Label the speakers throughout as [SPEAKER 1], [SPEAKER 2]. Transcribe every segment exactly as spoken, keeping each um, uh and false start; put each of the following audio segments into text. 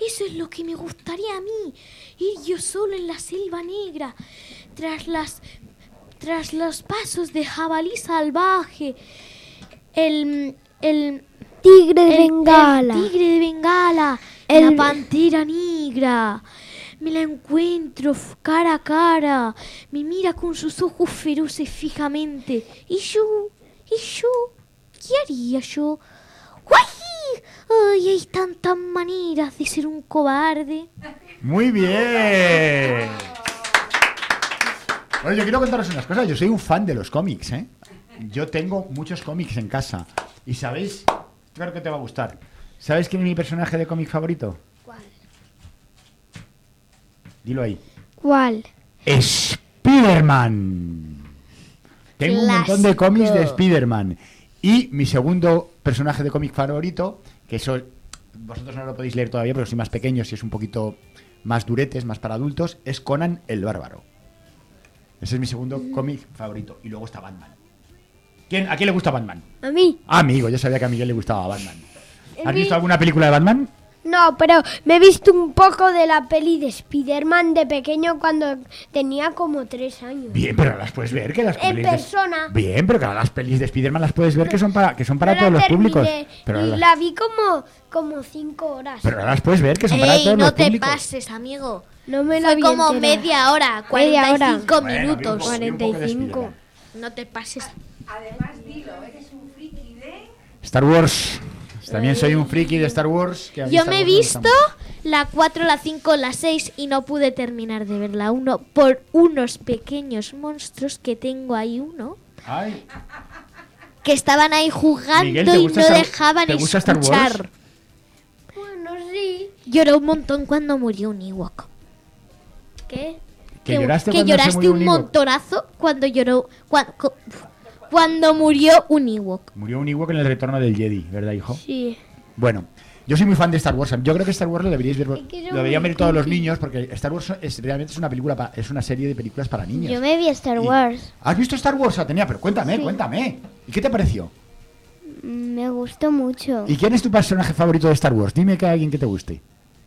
[SPEAKER 1] Eso es lo que me gustaría a mí. Ir yo solo en la selva negra, tras las, tras los pasos de jabalí salvaje, el, el
[SPEAKER 2] tigre de
[SPEAKER 1] el,
[SPEAKER 2] Bengala,
[SPEAKER 1] el tigre de Bengala,
[SPEAKER 2] el,
[SPEAKER 1] la pantera negra. Me la encuentro cara a cara, me mira con sus ojos feroces fijamente. Y yo, y yo, ¿qué haría yo? ¡Uy! ¡Ay, hay tantas maneras de ser un cobarde!
[SPEAKER 3] ¡Muy bien! Oye, yo quiero contaros unas cosas. Yo soy un fan de los cómics, ¿eh? Yo tengo muchos cómics en casa. ¿Y sabéis? Claro que te va a gustar. ¿Sabes quién es mi personaje de cómic favorito?
[SPEAKER 2] ¿Cuál?
[SPEAKER 3] Dilo ahí.
[SPEAKER 2] ¿Cuál?
[SPEAKER 3] Spider-Man. Tengo un montón de cómics de Spider-Man. Y mi segundo personaje de cómic favorito, que eso vosotros no lo podéis leer todavía, pero soy más pequeños y es un poquito más duretes, más para adultos, es Conan el Bárbaro. Ese es mi segundo cómic favorito. Y luego está Batman. ¿Quién, ¿A quién le gusta Batman?
[SPEAKER 2] A mí.
[SPEAKER 3] Ah, amigo, yo sabía que a Miguel le gustaba Batman. ¿Has visto alguna película de Batman?
[SPEAKER 2] No, pero me he visto un poco de la peli de Spider-Man de pequeño cuando tenía como tres años.
[SPEAKER 3] Bien, pero las puedes ver que las
[SPEAKER 2] En
[SPEAKER 3] pelis de-
[SPEAKER 2] persona.
[SPEAKER 3] Bien, pero que las pelis de Spider-Man las puedes ver que son para que son para
[SPEAKER 2] No
[SPEAKER 3] todos
[SPEAKER 2] la
[SPEAKER 3] los
[SPEAKER 2] terminé,
[SPEAKER 3] públicos. Pero
[SPEAKER 2] y
[SPEAKER 3] las,
[SPEAKER 2] la vi como, como cinco horas.
[SPEAKER 3] pero las puedes ver que son para
[SPEAKER 1] ¡Ey,
[SPEAKER 3] todos
[SPEAKER 1] no
[SPEAKER 3] los
[SPEAKER 1] te
[SPEAKER 3] públicos.
[SPEAKER 1] pases, amigo!
[SPEAKER 2] No me la
[SPEAKER 1] Fue
[SPEAKER 2] vi
[SPEAKER 1] como
[SPEAKER 2] entera.
[SPEAKER 1] media hora,
[SPEAKER 2] Media
[SPEAKER 1] cuarenta y
[SPEAKER 2] hora.
[SPEAKER 1] cinco
[SPEAKER 3] Bueno,
[SPEAKER 1] minutos.
[SPEAKER 3] vi un poco- vi un poco de
[SPEAKER 2] cuarenta y cinco.
[SPEAKER 3] Spider-Man.
[SPEAKER 1] No te pases.
[SPEAKER 4] Además, dilo, eres un friki de...
[SPEAKER 3] Star Wars. También soy un friki de Star Wars. Que a mí
[SPEAKER 1] Yo
[SPEAKER 3] Star
[SPEAKER 1] me he
[SPEAKER 3] Wars me gusta
[SPEAKER 1] visto
[SPEAKER 3] mucho.
[SPEAKER 1] la cuatro, la cinco, la seis y no pude terminar de ver la uno por unos pequeños monstruos que tengo ahí uno.
[SPEAKER 3] Ay,
[SPEAKER 1] Que estaban ahí jugando
[SPEAKER 3] Miguel, ¿te
[SPEAKER 1] y no
[SPEAKER 3] gusta Star-
[SPEAKER 1] dejaban
[SPEAKER 3] te gusta Star Wars?
[SPEAKER 1] escuchar.
[SPEAKER 2] Bueno, sí.
[SPEAKER 1] Lloré un montón cuando murió un Ewok.
[SPEAKER 2] ¿Qué?
[SPEAKER 3] que lloraste
[SPEAKER 1] que
[SPEAKER 3] cuando se
[SPEAKER 1] lloraste
[SPEAKER 3] murió
[SPEAKER 1] un
[SPEAKER 3] un Ewok.
[SPEAKER 1] montonazo cuando lloró cuando, cuando murió un Ewok.
[SPEAKER 3] Murió un Ewok en el retorno del Jedi, ¿verdad, hijo?
[SPEAKER 2] Sí.
[SPEAKER 3] Bueno, yo soy muy fan de Star Wars. Yo creo que Star Wars lo deberíais ver,
[SPEAKER 2] Es que yo
[SPEAKER 3] lo deberían
[SPEAKER 2] muy
[SPEAKER 3] ver todos los
[SPEAKER 2] creepy.
[SPEAKER 3] niños porque Star Wars es realmente es una película, pa- es una serie de películas para niños.
[SPEAKER 2] Yo me vi Star
[SPEAKER 3] Y-
[SPEAKER 2] Wars.
[SPEAKER 3] ¿Has visto Star Wars, Atenea? Pero cuéntame,
[SPEAKER 2] Sí.
[SPEAKER 3] cuéntame. ¿Y qué te pareció?
[SPEAKER 2] Me gustó mucho.
[SPEAKER 3] ¿Y quién es tu personaje favorito de Star Wars? Dime que hay alguien que te guste.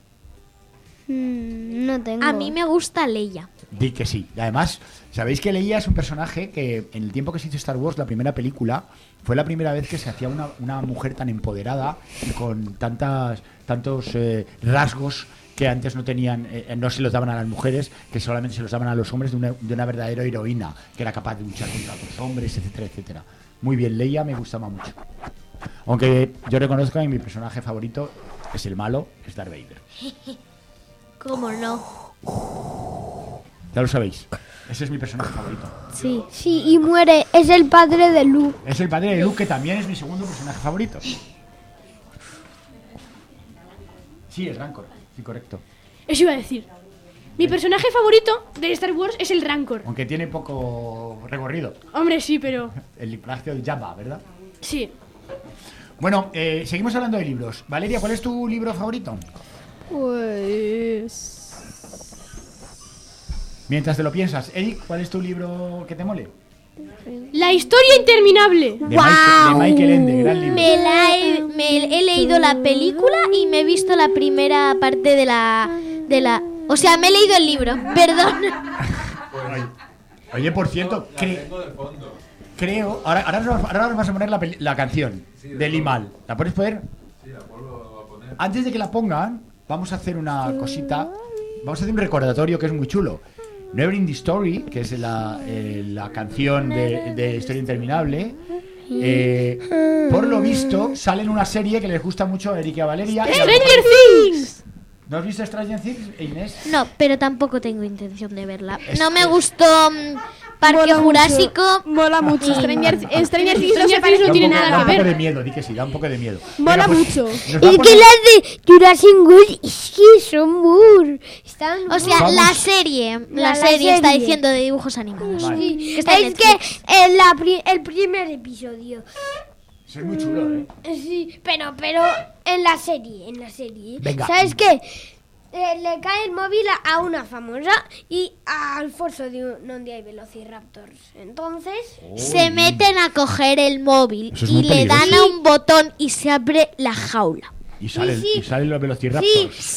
[SPEAKER 2] Mm, no tengo.
[SPEAKER 1] A mí me gusta Leia.
[SPEAKER 3] Di que sí. Y además, sabéis que Leia es un personaje que en el tiempo que se hizo Star Wars, la primera película, fue la primera vez que se hacía una, una mujer tan empoderada y con tantas, tantos eh, rasgos que antes no tenían, eh, no se los daban a las mujeres, que solamente se los daban a los hombres de una, de una verdadera heroína, que era capaz de luchar contra otros hombres, etcétera, etcétera. Muy bien, Leia me gustaba mucho. Aunque yo reconozco que mi personaje favorito es el malo, es Darth Vader.
[SPEAKER 1] ¿Cómo no?
[SPEAKER 3] Ya lo sabéis. Ese es mi personaje favorito.
[SPEAKER 1] Sí.
[SPEAKER 2] Sí, y muere. Es el padre de Luke.
[SPEAKER 3] Es el padre de Luke, que también es mi segundo personaje favorito. Sí, es Rancor. Sí, correcto.
[SPEAKER 5] Eso iba a decir. Mi personaje favorito de Star Wars es el Rancor.
[SPEAKER 3] Aunque tiene poco recorrido.
[SPEAKER 5] Hombre, sí, pero...
[SPEAKER 3] El palacio de Jabba, ¿verdad?
[SPEAKER 5] Sí.
[SPEAKER 3] Bueno, eh, seguimos hablando de libros. Valeria, ¿cuál es tu libro favorito?
[SPEAKER 6] Pues...
[SPEAKER 3] Mientras te lo piensas. Eric, ¿cuál es tu libro que te mole?
[SPEAKER 5] La historia interminable.
[SPEAKER 3] De, Michael, de Michael Ende, gran libro.
[SPEAKER 1] Me, la he, me he leído la película y me he visto la primera parte de la... de la o sea, me he leído el libro, perdón.
[SPEAKER 3] Oye, oye, por cierto, cre- creo... Ahora, ahora, nos, ahora nos vas a poner la, peli- la canción de Limal. ¿La puedes poner?
[SPEAKER 7] Sí, la vuelvo a poner.
[SPEAKER 3] Antes de que la pongan, vamos a hacer una cosita. Vamos a hacer un recordatorio que es muy chulo. Neverending Story, que es la, eh, la canción de, de Historia Interminable, eh, por lo visto sale en una serie que les gusta mucho a Eric y a Valeria.
[SPEAKER 5] ¡Stranger Things!
[SPEAKER 3] ¿No has visto Stranger Things, Inés?
[SPEAKER 1] No, pero tampoco tengo intención de verla.
[SPEAKER 3] Es
[SPEAKER 1] No me
[SPEAKER 3] que-
[SPEAKER 1] gustó mm, Parque
[SPEAKER 6] Mola mucho.
[SPEAKER 1] Jurásico.
[SPEAKER 6] Mola mucho. Stranger,
[SPEAKER 5] Stranger
[SPEAKER 6] Stranger
[SPEAKER 5] Things
[SPEAKER 6] Things no se
[SPEAKER 5] no
[SPEAKER 6] parece.
[SPEAKER 3] Da un
[SPEAKER 5] tiene
[SPEAKER 3] poco-
[SPEAKER 5] nada
[SPEAKER 3] da
[SPEAKER 5] que
[SPEAKER 3] un poco
[SPEAKER 5] ver.
[SPEAKER 3] de miedo, di que sí, da un poco de miedo.
[SPEAKER 6] Mola
[SPEAKER 3] Venga, pues,
[SPEAKER 6] mucho.
[SPEAKER 3] nos va a
[SPEAKER 2] Es que
[SPEAKER 3] poner-
[SPEAKER 2] las de Jurassic World es que son muy... Están
[SPEAKER 1] O sea,
[SPEAKER 3] Vamos.
[SPEAKER 1] la serie. La,
[SPEAKER 2] La- la
[SPEAKER 1] serie, está
[SPEAKER 2] serie.
[SPEAKER 1] diciendo de dibujos animados.
[SPEAKER 3] Vale.
[SPEAKER 2] Sí,
[SPEAKER 1] Está en
[SPEAKER 2] es que
[SPEAKER 1] Netflix.
[SPEAKER 2] en la pri- el primer episodio.
[SPEAKER 3] Eso es muy chulo, ¿eh?
[SPEAKER 2] Sí, pero, pero en la serie, en la serie.
[SPEAKER 3] Venga.
[SPEAKER 2] ¿Sabes qué? Eh, le cae el móvil a, a una famosa y al forzo de un, donde hay velociraptors. Entonces,
[SPEAKER 1] Se meten a coger el móvil
[SPEAKER 3] Eso es
[SPEAKER 1] y
[SPEAKER 3] muy
[SPEAKER 1] le dan
[SPEAKER 3] peligroso.
[SPEAKER 1] a un botón y se abre la jaula.
[SPEAKER 3] Y salen,
[SPEAKER 2] Sí, sí.
[SPEAKER 3] y salen los velociraptors.
[SPEAKER 2] sí,